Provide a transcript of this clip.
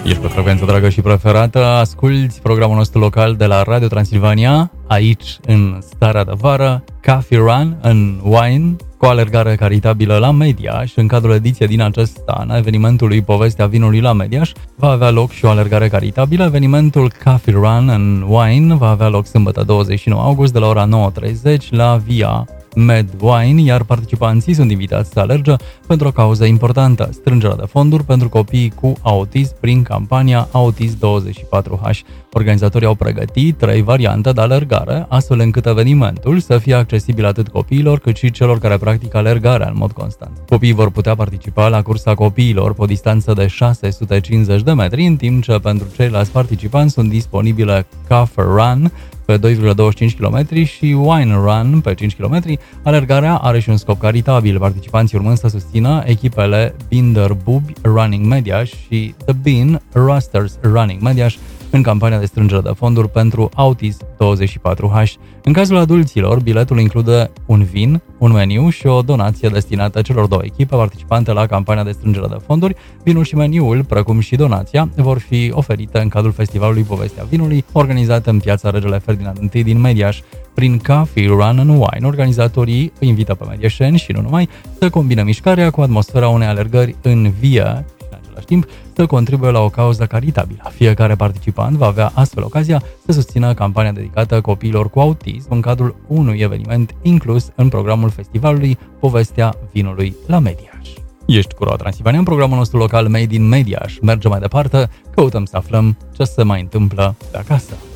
Ești pe frecvență dragă și preferată, asculți programul nostru local de la Radio Transilvania, aici în starea de vară, Coffee Run and Wine, cu o alergare caritabilă la Mediaș. În cadrul ediției din acest an a evenimentului Povestea Vinului la Mediaș va avea loc și o alergare caritabilă. Evenimentul Coffee Run and Wine va avea loc sâmbătă 29 august de la ora 9:30 la Via Med Wine, iar participanții sunt invitați să alergă pentru o cauză importantă, strângerea de fonduri pentru copiii cu autism prin campania Autism 24H. Organizatorii au pregătit 3 variante de alergare, astfel încât evenimentul să fie accesibil atât copiilor cât și celor care practică alergarea în mod constant. Copiii vor putea participa la cursa copiilor pe o distanță de 650 de metri, în timp ce pentru ceilalți participanți sunt disponibile Coffee Run pe 2,25 km și Wine Run pe 5 km. Alergarea are și un scop caritabil, participanții urmând să susțină echipele Binder Bubi Running Mediaș și The Bean Rosters Running Mediaș în campania de strângere de fonduri pentru Autism 24H. În cazul adulților, biletul include un vin, un meniu și o donație destinată celor două echipe participante la campania de strângere de fonduri. Vinul și meniul, precum și donația, vor fi oferite în cadrul festivalului Povestea Vinului, organizat în piața Regele Ferdinand I din Mediaș. Prin Coffee Run and Wine, organizatorii îi invită pe mediașeni și nu numai să combine mișcarea cu atmosfera unei alergări în vie și în același timp să contribuie la o cauză caritabilă. Fiecare participant va avea astfel ocazia să susțină campania dedicată copiilor cu autism în cadrul unui eveniment inclus în programul festivalului Povestea Vinului la Mediaș. Ești cu Radio Transilvania în programul nostru local Made in Mediaș. Mergem mai departe, căutăm să aflăm ce se mai întâmplă pe acasă.